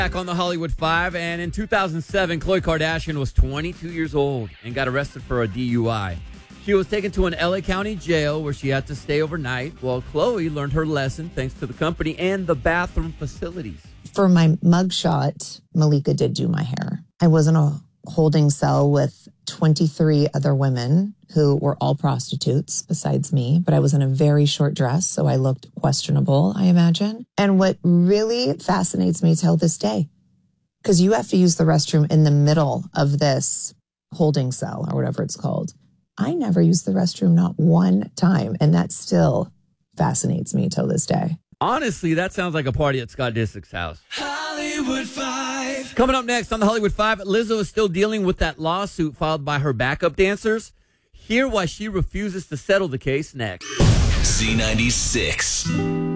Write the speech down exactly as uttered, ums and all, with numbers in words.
Back on the Hollywood Five, and in two thousand seven, Khloe Kardashian was twenty-two years old and got arrested for a D U I. She was taken to an L A County jail where she had to stay overnight. Well, Khloe learned her lesson thanks to the company and the bathroom facilities. For my mugshot, Malika did do my hair. I was in a holding cell with twenty-three other women who were all prostitutes besides me, but I was in a very short dress, so I looked questionable, I imagine. And what really fascinates me till this day, because you have to use the restroom in the middle of this holding cell or whatever it's called. I never used the restroom, not one time, and that still fascinates me till this day. Honestly, that sounds like a party at Scott Disick's house. Hollywood Five. Coming up next on the Hollywood Five, Lizzo is still dealing with that lawsuit filed by her backup dancers. Hear why she refuses to settle the case next. Z ninety-six.